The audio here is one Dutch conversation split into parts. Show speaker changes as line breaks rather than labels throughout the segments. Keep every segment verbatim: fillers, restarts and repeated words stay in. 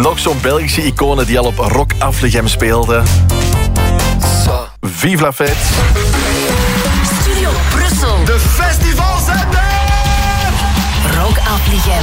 Nog zo'n Belgische icone die al op Rock Afligem speelde. Vive la fête.
Studio Brussel.
De festivals zijn er!
Rock Afligem.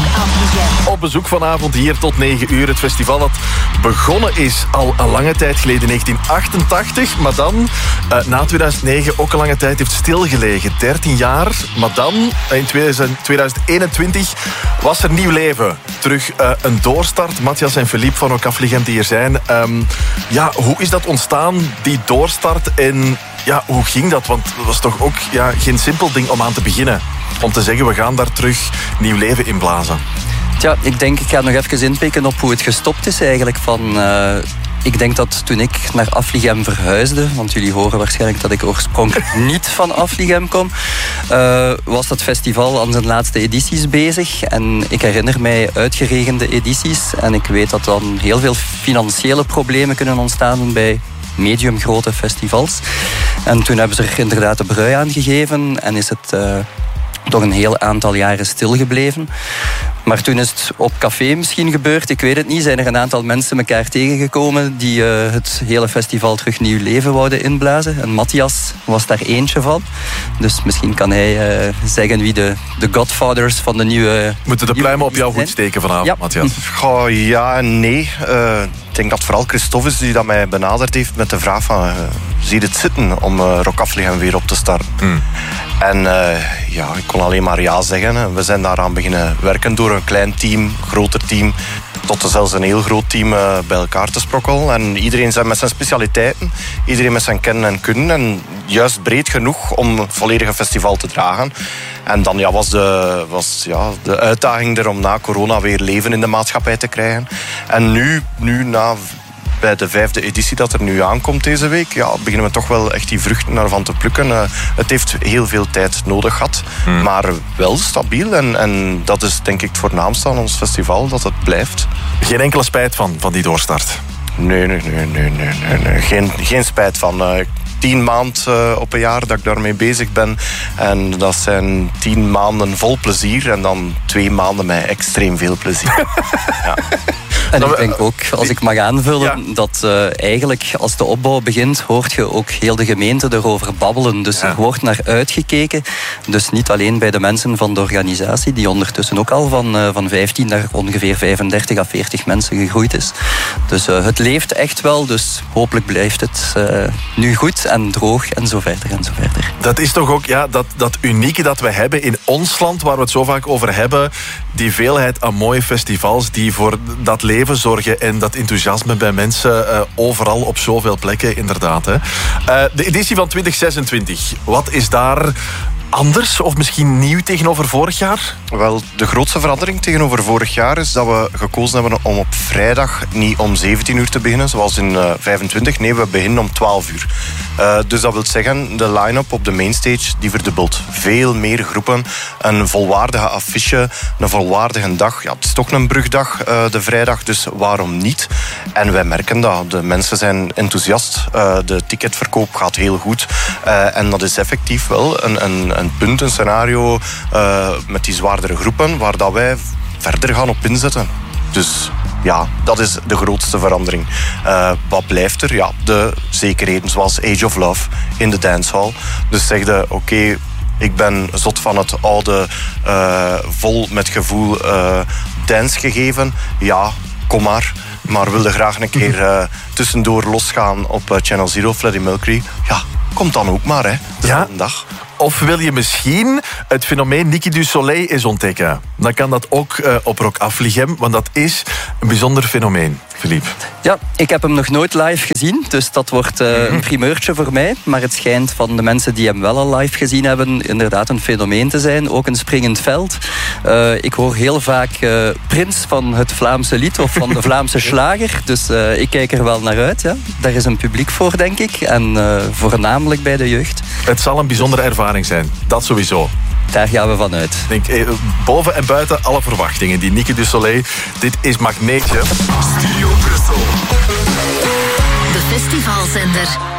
Op bezoek vanavond hier tot negen uur. Het festival dat begonnen is al een lange tijd geleden, negentien achtentachtig. Maar dan, uh, na tweeduizend negen, ook een lange tijd heeft stilgelegen. dertien jaar. Maar dan, in tweeduizend eenentwintig, was er nieuw leven. Terug uh, een doorstart. Matthias en Philippe van Rock Afligem die hier zijn. Um, ja, hoe is dat ontstaan, die doorstart? En ja, hoe ging dat? Want het was toch ook ja, geen simpel ding om aan te beginnen. Om te zeggen, we gaan daar terug nieuw leven inblazen.
Ja, ik denk, ik ga nog even inpikken op hoe het gestopt is eigenlijk. Van, uh, ik denk dat toen ik naar Afligem verhuisde, want jullie horen waarschijnlijk dat ik oorspronkelijk niet van Afligem kom, uh, was dat festival aan zijn laatste edities bezig. En ik herinner mij uitgeregende edities. En ik weet dat dan heel veel financiële problemen kunnen ontstaan bij medium grote festivals. En toen hebben ze er inderdaad de brui aan gegeven en is het Uh, toch een heel aantal jaren stilgebleven. Maar toen is het op café misschien gebeurd, ik weet het niet. Zijn er een aantal mensen elkaar tegengekomen die uh, het hele festival terug nieuw leven wouden inblazen. En Matthias was daar eentje van. Dus misschien kan hij uh, zeggen wie de, de godfathers van de nieuwe...
Moeten de pluimen op jou goed steken vanavond, ja. Matthias?
Goh, ja en nee. Uh, ik denk dat vooral Christophe is die dat mij benaderd heeft met de vraag van... Uh, zie je het zitten om uh, Rock Afligem weer op te starten? Mm. En uh, ja, ik kon alleen maar ja zeggen. We zijn daaraan beginnen werken door een klein team, groter team, tot zelfs een heel groot team uh, bij elkaar te sprokkelen. En iedereen zijn met zijn specialiteiten, iedereen met zijn kennen en kunnen. En juist breed genoeg om het volledige festival te dragen. En dan ja, was, de, was ja, de uitdaging er om na corona weer leven in de maatschappij te krijgen. En nu, nu na... bij de vijfde editie dat er nu aankomt deze week, ja, beginnen we toch wel echt die vruchten daarvan te plukken. Uh, het heeft heel veel tijd nodig gehad, hmm. maar wel stabiel. En, en dat is denk ik het voornaamste aan ons festival, dat het blijft.
Geen enkele spijt van, van die doorstart?
Nee, nee, nee, nee, nee, nee, nee. Geen, geen spijt van. Uh, tien maanden uh, op een jaar dat ik daarmee bezig ben. En dat zijn tien maanden vol plezier en dan twee maanden met extreem veel plezier. Ja.
En ik denk ook, als ik mag aanvullen, ja. dat uh, eigenlijk als de opbouw begint, hoort je ook heel de gemeente erover babbelen. Dus ja. er wordt naar uitgekeken. Dus niet alleen bij de mensen van de organisatie, die ondertussen ook al van, uh, van vijftien naar ongeveer vijfendertig à veertig mensen gegroeid is. Dus uh, het leeft echt wel, dus hopelijk blijft het uh, nu goed en droog en zo verder en zo verder.
Dat is toch ook ja, dat, dat unieke dat we hebben in ons land, waar we het zo vaak over hebben, die veelheid aan mooie festivals die voor dat leven zorgen en dat enthousiasme bij mensen uh, overal op zoveel plekken, inderdaad. Hè. Uh, de editie van twintig zesentwintig, wat is daar anders of misschien nieuw tegenover vorig jaar?
Wel, de grootste verandering tegenover vorig jaar is dat we gekozen hebben om op vrijdag niet om zeventien uur te beginnen, zoals in uh, vijfentwintig. Nee, we beginnen om twaalf uur. Uh, dus dat wil zeggen, de line-up op de mainstage die verdubbelt. Veel meer groepen, een volwaardige affiche, een volwaardige dag. Ja, het is toch een brugdag, uh, de vrijdag, dus waarom niet? En wij merken dat. De mensen zijn enthousiast. Uh, de ticketverkoop gaat heel goed. Uh, en dat is effectief wel een, een, een punt, een scenario uh, met die zwaardere groepen waar dat wij verder gaan op inzetten. Dus ja, dat is de grootste verandering. Uh, wat blijft er? Ja, de zekerheden zoals Age of Love in de dancehall. Dus zeg je, oké, okay, ik ben zot van het oude, uh, vol met gevoel uh, dance gegeven. Ja, kom maar. Maar wilde graag een keer uh, tussendoor losgaan op uh, Channel Zero, Freddie Mercury. Ja, komt dan ook maar, hè.
Ja.
Een dag.
Of wil je misschien het fenomeen Nicky du Soleil eens ontdekken? Dan kan dat ook uh, op Rock Afligem, want dat is een bijzonder fenomeen, Philippe.
Ja, ik heb hem nog nooit live gezien, dus dat wordt uh, mm-hmm. een primeurtje voor mij. Maar het schijnt van de mensen die hem wel al live gezien hebben inderdaad een fenomeen te zijn. Ook een springend veld. Uh, ik hoor heel vaak uh, Prins van het Vlaamse lied of van de Vlaamse slager. Dus uh, ik kijk er wel naar uit. Ja. Daar is een publiek voor, denk ik. En uh, voornamelijk bij de jeugd.
Het zal een bijzondere ervaring zijn. Dat sowieso.
Daar gaan we vanuit.
Ik denk, boven en buiten alle verwachtingen. Die Nicky du Soleil, dit is Magneetje.
Studio Brussel. De festivalzender.